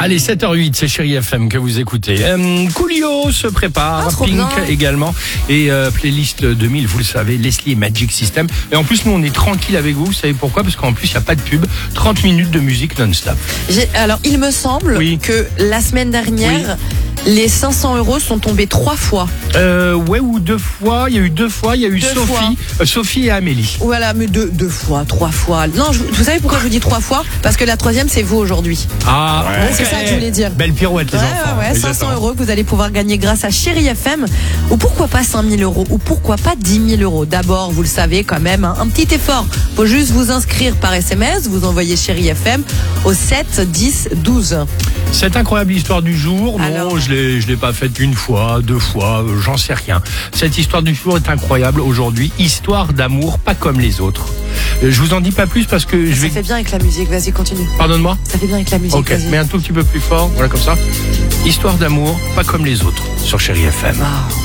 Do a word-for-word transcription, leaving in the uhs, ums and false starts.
Allez, sept heures huit, c'est Chérie F M que vous écoutez. Euh, Coolio se prépare, Ah, trop Pink bien. également. Et euh, playlist deux mille, vous le savez, Leslie et Magic System. Et en plus, nous, on est tranquille avec vous. Vous savez pourquoi? Parce qu'en plus, il n'y a pas de pub. trente minutes de musique non-stop. J'ai- Alors, il me semble Oui. que la semaine dernière, les cinq cents euros sont tombés trois fois. Euh, ouais, ou deux fois. Il y a eu deux fois. Il y a eu Deux Sophie, fois. euh, Sophie et Amélie. Voilà, mais deux, deux fois, trois fois. Non, je- vous savez pourquoi je vous dis trois fois? Parce que la troisième, c'est vous aujourd'hui. Ah, Ouais, c'est ça que je voulais dire. Belle pirouette, les Ouais, enfants. ouais, ouais, cinq cents euros que vous allez pouvoir gagner grâce à Chérie F M. Ou pourquoi pas cinq mille euros? Ou pourquoi pas dix mille euros? D'abord, vous le savez quand même, hein, un petit effort. Faut juste vous inscrire par S M S. Vous envoyez Chérie F M au sept dix douze. Cette incroyable histoire du jour, non, Alors je l'ai, je l'ai pas faite une fois, deux fois, euh, j'en sais rien. Cette histoire du jour est incroyable aujourd'hui. Histoire d'amour, pas comme les autres. Euh, je vous en dis pas plus parce que je Ça vais. fait bien avec la musique. Vas-y, continue. Pardonne-moi. Ça fait bien avec la musique. Ok, vas-y. mais un tout petit peu plus fort, voilà comme ça. Histoire d'amour, pas comme les autres, sur Chérie F M. Ah.